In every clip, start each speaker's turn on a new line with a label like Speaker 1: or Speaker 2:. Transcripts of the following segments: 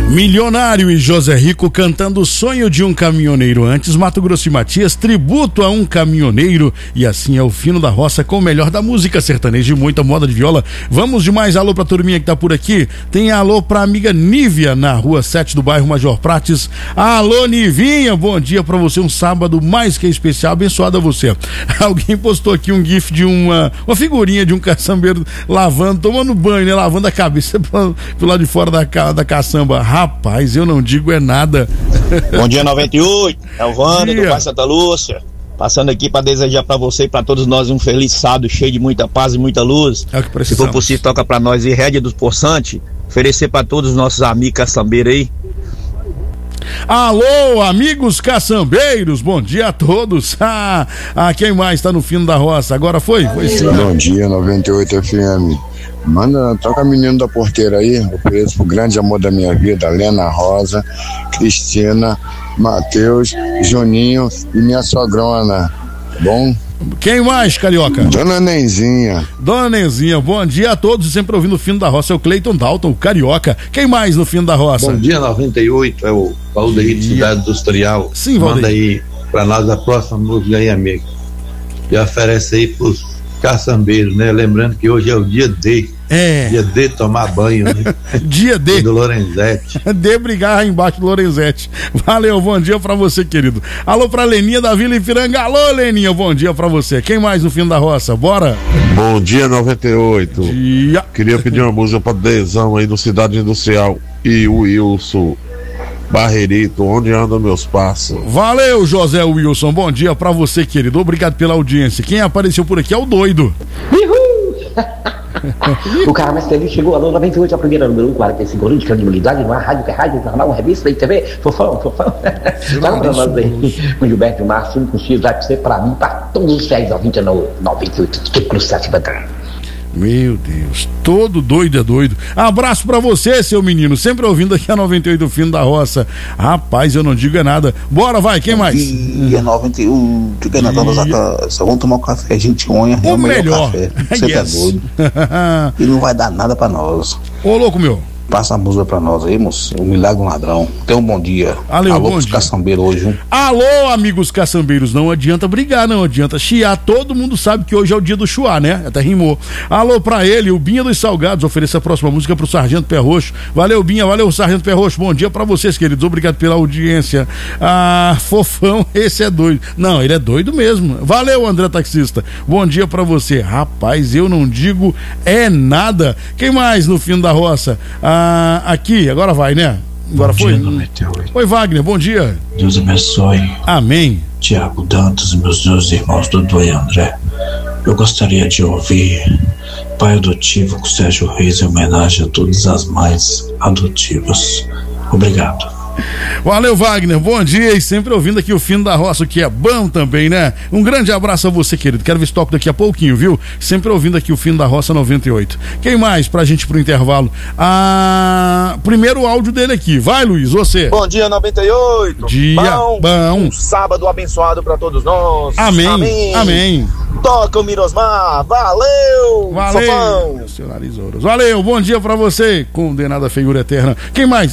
Speaker 1: Milionário e José Rico cantando o sonho de um caminhoneiro. Antes, Mato Grosso e Matias, tributo a um caminhoneiro. E assim é o Fino da Roça com o melhor da música sertaneja e muita moda de viola. Vamos de mais alô pra turminha que tá por aqui. Tem alô pra amiga Nívia na rua 7 do bairro Major Prates. Alô, Nivinha, bom dia pra você. Um sábado mais que especial, abençoado a você. Alguém postou aqui um gif de uma figurinha de um caçambeiro lavando, tomando banho, né? Lavando a cabeça pro lado de fora da caçamba. Rapaz, eu não digo é nada.
Speaker 2: Bom dia, 98. É o Wander do Bairro Santa Lúcia. Passando aqui para desejar para você e para todos nós um feliz sábado cheio de muita paz e muita luz.
Speaker 1: É o que precisamos.
Speaker 2: Se for possível, toca para nós e Rédia dos Poçantes. Oferecer para todos os nossos amigos caçambeiros aí.
Speaker 1: Alô, amigos caçambeiros, bom dia a todos. Quem mais tá no Fino da Roça? Agora foi sim.
Speaker 3: Bom dia, 98 FM. Toca menino da porteira aí, eu conheço pro grande amor da minha vida, Lena Rosa, Cristina, Matheus, Juninho e minha sogrona, bom?
Speaker 1: Quem mais, Carioca?
Speaker 3: Dona Nenzinha.
Speaker 1: Dona Nenzinha, bom dia a todos, sempre ouvindo o Fino da Roça, é o Cleiton Dalton, o Carioca. Quem mais no Fino da Roça?
Speaker 4: Bom dia, 98, é o Valdeir de Cidade Industrial.
Speaker 1: Sim, Valdeir.
Speaker 4: Manda aí pra nós a próxima música aí, amigo. E oferece aí pros caçambeiros, né? Lembrando que hoje é o dia D. Dia D tomar banho, né?
Speaker 1: Dia D.
Speaker 4: Do Lorenzetti.
Speaker 1: D brigar embaixo do Lorenzetti. Valeu, bom dia pra você, querido. Alô pra Leninha da Vila Ipiranga. Alô, Leninha, bom dia pra você. Quem mais no Fino da Roça? Bora?
Speaker 5: Bom dia, 98.
Speaker 1: Dia.
Speaker 5: Queria pedir uma música pra Dezão aí no Cidade Industrial e o Wilson Barreirito, onde andam meus passos.
Speaker 1: Valeu, José Wilson, bom dia pra você, querido, obrigado pela audiência. Quem apareceu por aqui é o doido.
Speaker 6: O cara mais feliz chegou, alô, 98, a primeira número 1, 45 anos de credibilidade, uma rádio, jornal, uma revista, TV, fofão. Fala pra nós aí, com Gilberto Márcio, com X, vai ser pra mim, pra todos os 10 ao 20 no 98, que cruzar
Speaker 1: Meu Deus, todo doido é doido. Abraço pra você, seu menino, sempre ouvindo aqui a 98 do Fino da Roça. Rapaz, eu não digo é nada. Bora, vai, quem mais?
Speaker 7: Dia 91, diga nada, só vamos tomar um café, a gente onha,
Speaker 1: o melhor.
Speaker 7: Café. Você tá doido. E não vai dar nada pra nós.
Speaker 1: Ô, louco meu.
Speaker 7: Passa a música pra nós aí, moço. O Milagre do Ladrão. Tenha um bom dia. Alô,
Speaker 1: bom dia.
Speaker 7: Caçambeiros hoje.
Speaker 1: Alô, amigos caçambeiros. Não adianta brigar, não adianta chiar. Todo mundo sabe que hoje é o dia do chuá, né? Até rimou. Alô pra ele, o Binha dos Salgados. Ofereça a próxima música pro Sargento Pé Roxo. Valeu, Binha. Valeu, Sargento Pé Roxo. Bom dia pra vocês, queridos. Obrigado pela audiência. Fofão, esse é doido. Não, ele é doido mesmo. Valeu, André Taxista. Bom dia pra você. Rapaz, eu não digo é nada. Quem mais no Fino da Roça? Aqui, agora vai, né? Agora
Speaker 8: bom
Speaker 1: foi.
Speaker 8: Dia, 98.
Speaker 1: Oi, Wagner, bom dia.
Speaker 8: Deus abençoe.
Speaker 1: Amém.
Speaker 8: Tiago Dantas, meus dois irmãos Dudu e André. Eu gostaria de ouvir Pai Adotivo com Sérgio Reis em homenagem a todas as mães adotivas. Obrigado.
Speaker 1: Valeu, Wagner, bom dia e sempre ouvindo aqui o Fino da Roça, que é bom também, né? Um grande abraço a você, querido, quero ver se toco daqui a pouquinho, viu? Sempre ouvindo aqui o Fino da Roça 98. Quem mais pra gente ir pro intervalo? Primeiro o áudio dele aqui, vai, Luiz, você.
Speaker 2: Bom dia, 98.
Speaker 1: Dia bom.
Speaker 2: Um sábado abençoado pra todos nós.
Speaker 1: Amém, amém.
Speaker 2: Toca o Mirosmar, valeu,
Speaker 1: fofão. Seu nariz ouroso. Valeu, bom dia pra você, condenada figura eterna. Quem mais?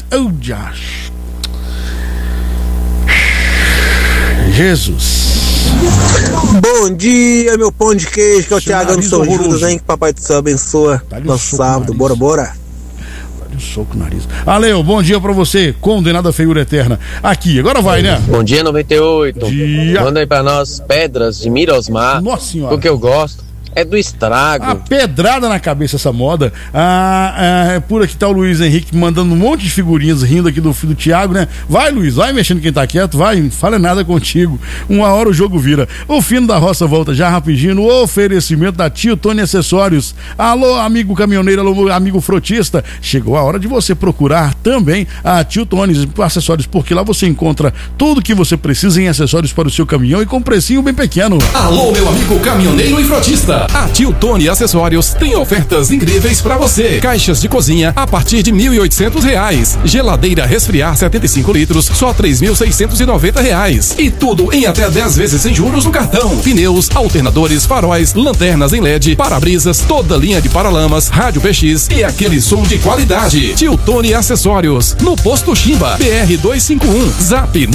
Speaker 1: Jesus.
Speaker 9: Bom dia, meu pão de queijo, que é o Thiagão do São Judas, hein? Que Papai do Céu abençoa nosso sábado, bora.
Speaker 1: Dá-lhe um soco no nariz. Aleu, bom dia pra você, condenada figura eterna. Aqui, agora vai, né?
Speaker 10: Bom dia, 98.
Speaker 1: Dia.
Speaker 10: Manda aí pra nós Pedras de Mirosmar.
Speaker 1: Nossa senhora.
Speaker 10: Porque eu gosto. É do estrago.
Speaker 1: A pedrada na cabeça essa moda. Por aqui tá o Luiz Henrique mandando um monte de figurinhas rindo aqui do Thiago, né? Vai, Luiz, vai mexendo quem tá quieto, vai, não fala nada contigo. Uma hora o jogo vira. O Fino da Roça volta já rapidinho no oferecimento da Tio Tony Acessórios. Alô, amigo caminhoneiro, alô, amigo frotista. Chegou a hora de você procurar também a Tio Tony Acessórios, porque lá você encontra tudo que você precisa em acessórios para o seu caminhão e com precinho bem pequeno.
Speaker 11: Alô, meu amigo caminhoneiro e frotista. vida. A Tiltone Acessórios tem ofertas incríveis para você. Caixas de cozinha a partir de R$1.800. Geladeira resfriar 75 litros, só R$3.690. E tudo em até 10 vezes sem juros no cartão. Pneus, alternadores, faróis, lanternas em LED, para-brisas, toda linha de paralamas, rádio PX e aquele som de qualidade. Tiltone Acessórios, no Posto Chimba, BR 251, Zap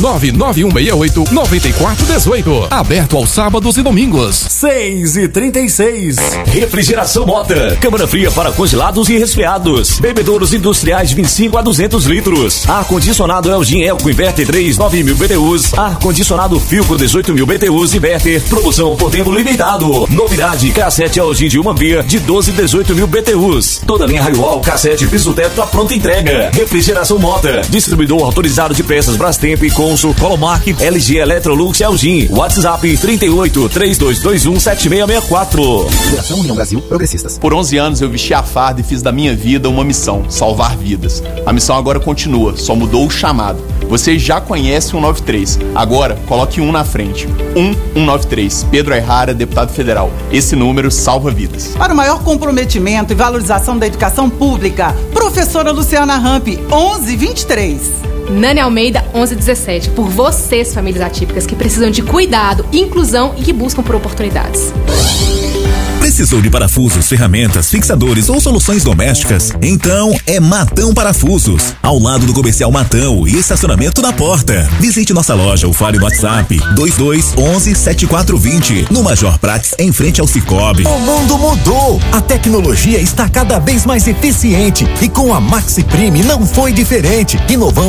Speaker 11: 99168-9418. Aberto aos sábados e domingos.
Speaker 12: 6h36. Refrigeração Mota. Câmara fria para congelados e resfriados. Bebedouros industriais de 25 a 200 litros. Ar-condicionado Elgin Elco Inverter 3, 9.000 BTUs. Ar-condicionado Filco 18.000 BTUs Inverter. Promoção por tempo limitado. Novidade, cassete Elgin de uma via de 12 e 18.000 BTUs. Toda linha Raio-Wall, cassete piso teto a pronta entrega. Refrigeração Mota. Distribuidor autorizado de peças Brastemp, Consul, Colomark, LG, Electrolux e Elgin. WhatsApp 38-3221-7664.
Speaker 13: Federação União Brasil Progressistas.
Speaker 14: Por 11 anos eu vesti a farda e fiz da minha vida uma missão: salvar vidas. A missão agora continua, só mudou o chamado. Você já conhece o 193, agora coloque um na frente. 193, Pedro Errara, deputado federal. Esse número salva vidas.
Speaker 15: Para o maior comprometimento e valorização da educação pública, professora Luciana Ramp, 1123.
Speaker 16: Nani Almeida, 1117. Por vocês, famílias atípicas, que precisam de cuidado, inclusão e que buscam por oportunidades.
Speaker 17: Precisou de parafusos, ferramentas, fixadores ou soluções domésticas? Então é Matão Parafusos, ao lado do comercial Matão e estacionamento na porta. Visite nossa loja ou fale no WhatsApp 2211-7420, no Major Prats, em frente ao Cicobi.
Speaker 18: O mundo mudou, a tecnologia está cada vez mais eficiente e com a Maxi Prime não foi diferente. Inovamos